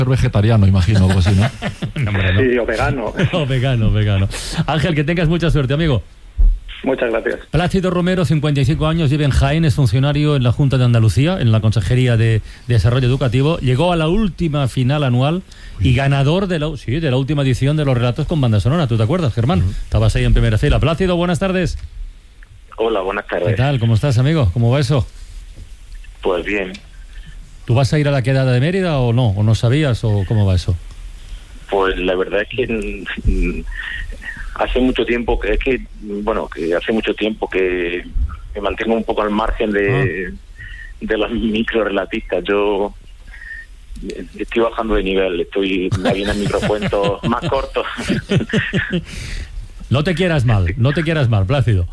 ser vegetariano, imagino, algo así, ¿no? No, hombre, no. Sí, o vegano. O vegano. Ángel, que tengas mucha suerte, amigo. Muchas gracias. Plácido Romero, 55 años, vive en Jaén, es funcionario en la Junta de Andalucía, en la Consejería de Desarrollo Educativo. Llegó a la última final anual y ganador de la última edición de los relatos con banda sonora. ¿Tú te acuerdas, Germán? Estabas ahí en primera fila. Plácido, buenas tardes. Hola, buenas tardes. ¿Qué tal? ¿Cómo estás, amigo? ¿Cómo va eso? Pues bien. ¿Tú vas a ir a la quedada de Mérida o no? ¿O no sabías? ¿O cómo va eso? Pues la verdad es que hace mucho tiempo que hace mucho tiempo que me mantengo un poco al margen de los microrelatistas. Yo estoy bajando de nivel, estoy haciendo microcuentos más cortos. No te quieras mal, Plácido.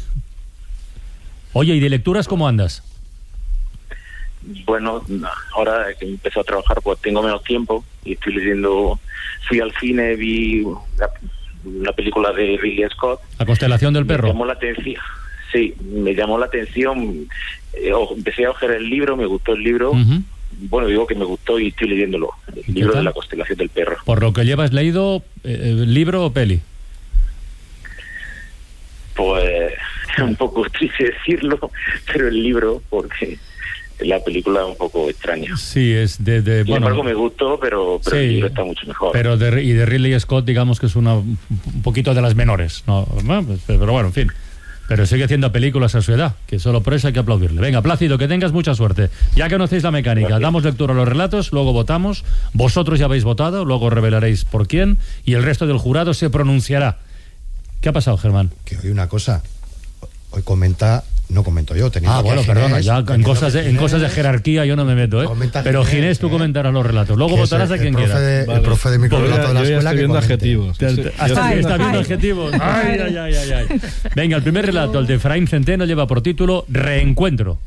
Oye, ¿y de lecturas cómo andas? Bueno, ahora que empecé a trabajar pues tengo menos tiempo y estoy leyendo. Fui al cine, vi una película de Ridley Scott. La constelación del perro. Me llamó la atención. Sí, me llamó la atención. Empecé a coger el libro, me gustó el libro. Uh-huh. Bueno, digo que me gustó y estoy leyéndolo. El libro de la constelación del perro. Por lo que llevas leído, ¿libro o peli? Pues es un poco triste decirlo, pero el libro, porque la película es un poco extraña. Sí, es de Sin embargo, me gustó, pero sí, el libro está mucho mejor. Pero de Ridley Scott, digamos que es un poquito de las menores, ¿no? Pero bueno, en fin. Pero sigue haciendo películas a su edad, que solo por eso hay que aplaudirle. Venga, Plácido, que tengas mucha suerte. Ya conocéis la mecánica, gracias. Damos lectura a los relatos, luego votamos. Vosotros ya habéis votado, luego revelaréis por quién, y el resto del jurado se pronunciará. ¿Qué ha pasado, Germán? Que hoy una cosa, hoy no comento yo, teniendo bueno, perdona, ya en cosas de jerarquía yo no me meto, pero Ginés, tú comentarás los relatos, luego votarás a quien quieras. El profe de microrelato de la escuela, estoy viendo adjetivos. Está viendo adjetivos. Ay. Venga, el primer relato, el de Efraín Centeno, lleva por título Reencuentro.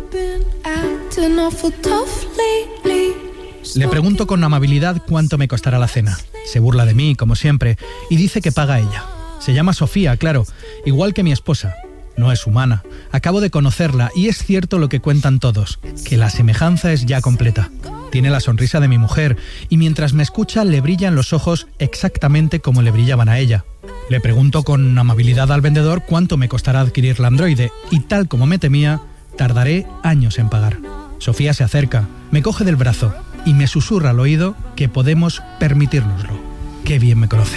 Le pregunto con amabilidad cuánto me costará la cena. Se burla de mí, como siempre, y dice que paga ella. Se llama Sofía, claro, igual que mi esposa. No es humana. Acabo de conocerla y es cierto lo que cuentan todos, que la semejanza es ya completa. Tiene la sonrisa de mi mujer y mientras me escucha le brillan los ojos exactamente como le brillaban a ella. Le pregunto con amabilidad al vendedor cuánto me costará adquirir la androide y tal como me temía, tardaré años en pagar. Sofía se acerca, me coge del brazo y me susurra al oído que podemos permitírnoslo. Qué bien me conoce.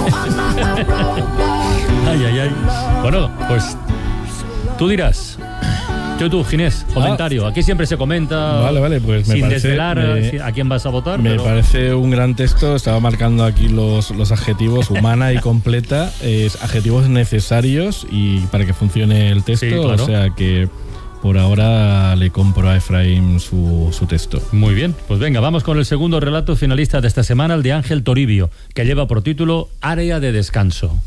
Ay. Bueno, pues tú dirás. Tú, Ginés, comentario. Aquí siempre se comenta. Vale, pues sin desvelar a quién vas a votar. Me parece un gran texto. Estaba marcando aquí los adjetivos, humana y completa, adjetivos necesarios y para que funcione el texto. Sí, claro. O sea que por ahora le compro a Efraín su texto. Muy bien, pues venga, vamos con el segundo relato finalista de esta semana, el de Ángel Toribio, que lleva por título Área de descanso.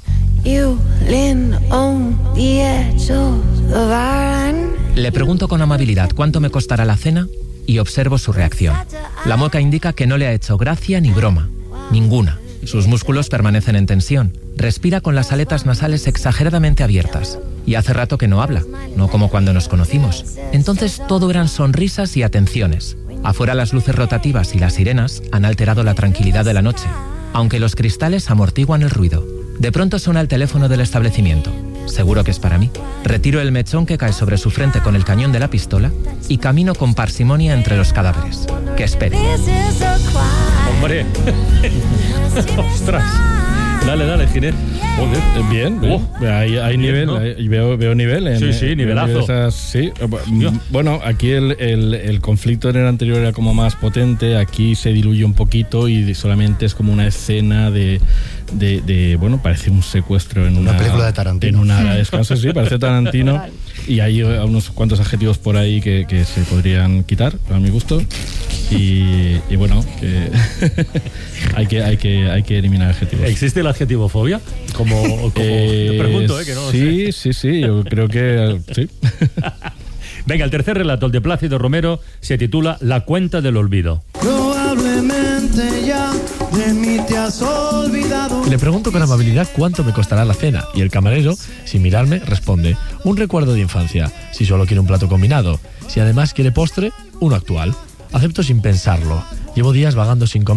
Le pregunto con amabilidad cuánto me costará la cena y observo su reacción. La mueca indica que no le ha hecho gracia ni broma, ninguna. Sus músculos permanecen en tensión. Respira con las aletas nasales exageradamente abiertas. Y hace rato que no habla, no como cuando nos conocimos. Entonces todo eran sonrisas y atenciones. Afuera las luces rotativas y las sirenas han alterado la tranquilidad de la noche, aunque los cristales amortiguan el ruido. De pronto suena el teléfono del establecimiento. Seguro que es para mí. Retiro el mechón que cae sobre su frente con el cañón de la pistola y camino con parsimonia entre los cadáveres. Que espere. ¡Hombre! ¡Ostras! Dale, Ginés. Bien. Hay nivel, ¿no? Veo nivel. Sí, nivelazo. Sí. Bueno, aquí el conflicto en el anterior era como más potente, aquí se diluye un poquito y solamente es como una escena de parece un secuestro en una película de Tarantino. En una área de descanso, sí, parece Tarantino. Y hay unos cuantos adjetivos por ahí que se podrían quitar, a mi gusto. Y bueno, que hay que eliminar adjetivos. ¿Existe la adjetivofobia? Como yo pregunto, que no lo sé. Sí, yo creo que sí. Venga, el tercer relato, el de Plácido Romero, se titula La cuenta del olvido. Probablemente ya de mí te has olvidado. Le pregunto con amabilidad cuánto me costará la cena y el camarero, sin mirarme, responde: un recuerdo de infancia, si solo quiere un plato combinado. Si además quiere postre, uno actual. Acepto sin pensarlo. Llevo días vagando sin comer.